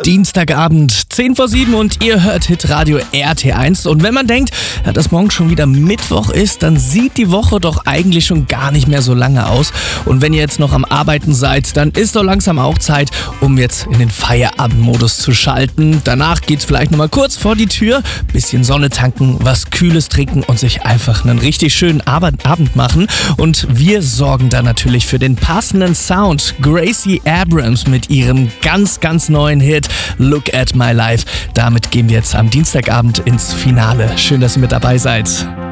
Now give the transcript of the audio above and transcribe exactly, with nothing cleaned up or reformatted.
Dienstagabend, zehn vor sieben und ihr hört Hitradio R T eins. Und wenn man denkt, ja, dass morgen schon wieder Mittwoch ist, dann sieht die Woche doch eigentlich schon gar nicht mehr so lange aus. Und wenn ihr jetzt noch am Arbeiten seid, dann ist doch langsam auch Zeit, um jetzt in den Feierabendmodus zu schalten. Danach geht's vielleicht nochmal kurz vor die Tür, bisschen Sonne tanken, was Kühles trinken und sich einfach einen richtig schönen Abend machen. Und wir sorgen dann natürlich für den passenden Sound. Gracie Abrams mit ihrem ganz, ganz neuen Hit Look at My Life. Damit gehen wir jetzt am Dienstagabend ins Finale. Schön, dass ihr mit dabei seid.